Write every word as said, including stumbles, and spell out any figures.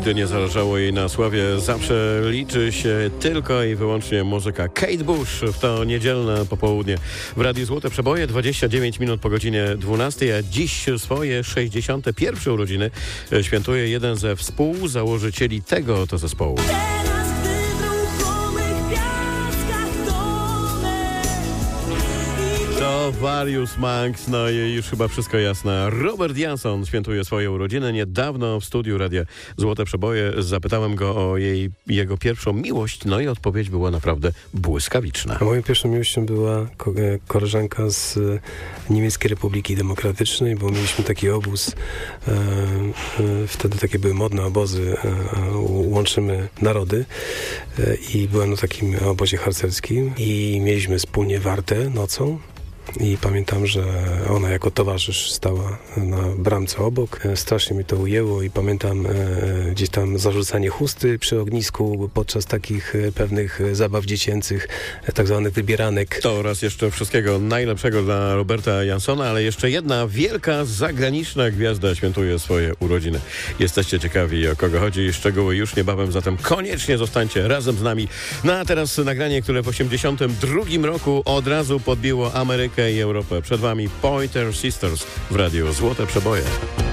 nigdy nie zależało jej na sławie. Zawsze liczy się tylko i wyłącznie muzyka. Kate Bush w to niedzielne popołudnie w Radiu Złote Przeboje, dwadzieścia dziewięć minut po godzinie dwunastej, a dziś swoje sześćdziesiąte pierwsze urodziny świętuje jeden ze współzałożycieli tego oto zespołu. To Various Monks, no i już chyba wszystko jasne. Robert Johnson świętuje swoje urodziny. Niedawno w studiu Radia Złote Przeboje zapytałem go o jej, jego pierwszą miłość, no i odpowiedź była naprawdę błyskawiczna. A moją pierwszą miłością była ko- koleżanka z Niemieckiej Republiki Demokratycznej, bo mieliśmy taki obóz, e, e, wtedy takie były modne obozy, e, łączymy narody e, i byłem na takim obozie harcerskim i mieliśmy wspólnie wartę nocą. I pamiętam, że ona jako towarzysz stała na bramce obok. Strasznie mi to ujęło i pamiętam e, gdzieś tam zarzucanie chusty przy ognisku podczas takich e, pewnych zabaw dziecięcych, e, tak zwanych wybieranek. To oraz jeszcze wszystkiego najlepszego dla Roberta Jansona, ale jeszcze jedna wielka zagraniczna gwiazda świętuje swoje urodziny. Jesteście ciekawi, o kogo chodzi, szczegóły już niebawem, zatem koniecznie zostańcie razem z nami. No a teraz nagranie, które w osiemdziesiątym drugim roku od razu podbiło Amerykę i Europę. Przed wami Pointer Sisters w Radiu Złote Przeboje.